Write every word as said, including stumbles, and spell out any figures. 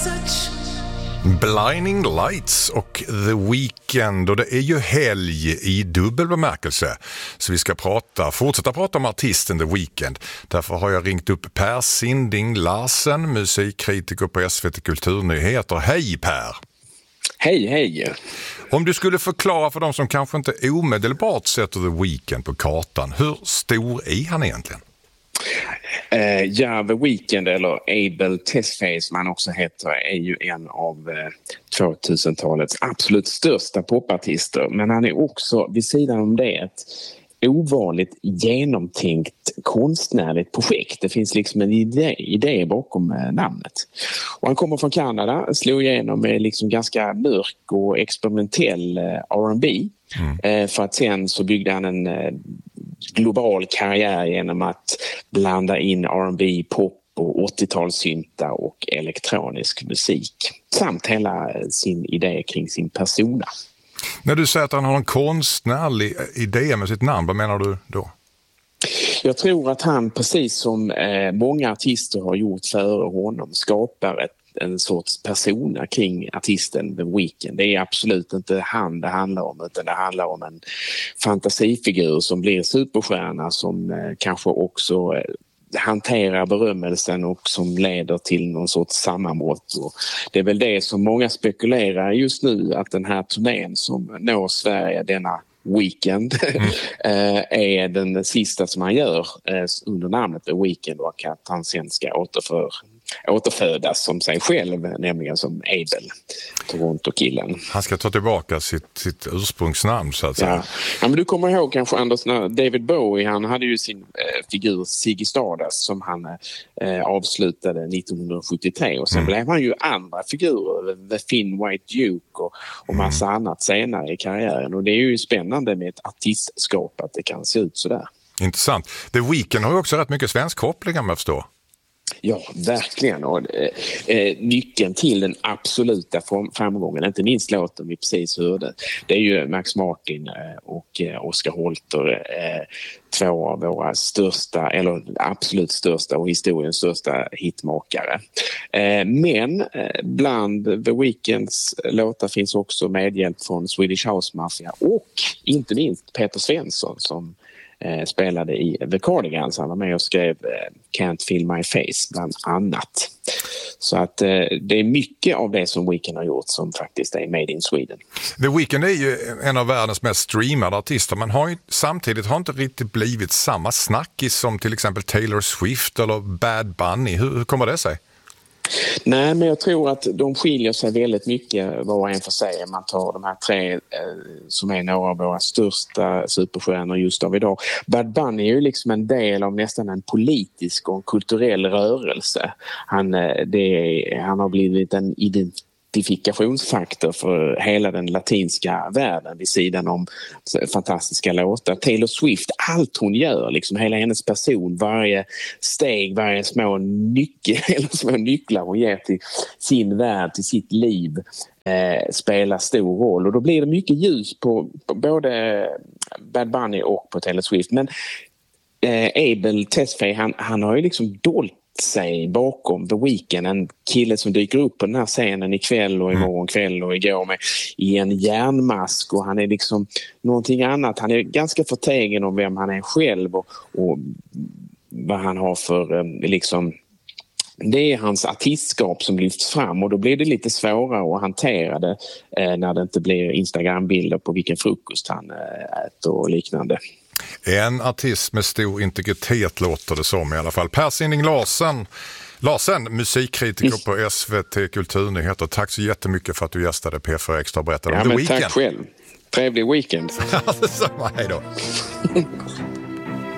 Blinding Lights och The Weeknd, och det är ju helg i dubbel bemärkelse. Så vi ska prata, fortsätta prata om artisten The Weeknd. Därför har jag ringt upp Per Sinding Larsen, musikkritiker på S V T Kulturnyheter. Hej Per! Hej, hej! Om du skulle förklara för de som kanske inte omedelbart sätter The Weeknd på kartan, hur stor är han egentligen? Uh, ja, The Weeknd, eller Abel Tesfaye som han också heter, är ju en av uh, tvåtusentalets absolut största popartister. Men han är också, vid sidan om det, ett ovanligt genomtänkt konstnärligt projekt. Det finns liksom en idé, idé bakom uh, namnet. Och han kommer från Kanada, slog igenom med liksom ganska mörk och experimentell uh, R and B. Mm. Uh, för att sen så byggde han en uh, global karriär genom att blanda in R and B, pop och åttiotalssynta och elektronisk musik. Samt hela sin idé kring sin persona. När du säger att han har en konstnärlig idé med sitt namn, vad menar du då? Jag tror att han, precis som eh, många artister har gjort före honom, skapar ett en sorts persona kring artisten The Weeknd. Det är absolut inte han det handlar om, utan det handlar om en fantasifigur som blir superstjärna, som eh, kanske också eh, hanterar berömmelsen och som leder till någon sorts sammanbrott. Och det är väl det som många spekulerar just nu, att den här turnén som når Sverige denna Weekend mm. är den sista som han gör under namnet The Weeknd, och att han sen ska återför, återfödas som sig själv, nämligen som Abel, Toronto-killen. Han ska ta tillbaka sitt, sitt ursprungsnamn, så att säga. Ja. Ja, men du kommer ihåg kanske, Anders, när David Bowie, han hade ju sin eh, figur Ziggy Stardust som han eh, avslutade nittonhundrasjuttiotre, och sen mm. blev han ju andra figurer, The Thin White Duke och, och massa mm. annat senare i karriären, och det är ju spännande med ett artistskap att det kan se ut sådär. Intressant. The Weeknd har ju också rätt mycket svensk koppling, om jag förstår. Ja, verkligen. Och, eh, nyckeln till den absoluta framgången, inte minst låten vi precis hörde, det är ju Max Martin och eh, Oscar Holter, eh, två av våra största, eller absolut största och historiens största hitmakare. Eh, men eh, bland The Weeknds låtar finns också medhjälp från Swedish House Mafia och inte minst Peter Svensson som Eh, spelade i The Cardigans. Han var med och skrev eh, Can't Feel My Face bland annat. Så att eh, det är mycket av det som Weeknd har gjort som faktiskt är made in Sweden. The Weeknd är ju en av världens mest streamade artister, men har ju, samtidigt har inte riktigt blivit samma snackis som till exempel Taylor Swift eller Bad Bunny. Hur, hur kommer det sig? Nej, men jag tror att de skiljer sig väldigt mycket var och en för sig. Man tar de här tre eh, som är några av våra största superstjärnor just av idag. Bad Bunny är ju liksom en del av nästan en politisk och en kulturell rörelse. Han, det är, han har blivit en identifikationsfaktor för hela den latinska världen vid sidan om fantastiska låtar. Taylor Swift, allt hon gör, liksom hela hennes person, varje steg, varje små nyckel eller små nycklar hon ger till sin värld, till sitt liv, eh, spelar stor roll. Och då blir det mycket ljus på, på både Bad Bunny och på Taylor Swift. Men eh, Abel Tesfaye, han, han har ju liksom dolt sig bakom The Weeknd, en kille som dyker upp på den här scenen ikväll och imorgon kväll och igår med i en järnmask, och han är liksom någonting annat. Han är ganska förtegen om vem han är själv och, och vad han har för liksom, det är hans artistskap som lyfts fram, och då blir det lite svårare att hantera det eh, när det inte blir Instagram-bilder på vilken frukost han eh, äter och liknande. En artist med stor integritet låter det som i alla fall. Per Sinding Larsen, Larsen, musikkritiker på S V T Kulturnyheter. Tack så jättemycket för att du gästade P fyra Extra och berättade ja, om The men Weeknd. Tack själv. Trevlig weekend. Detsamma, hej då.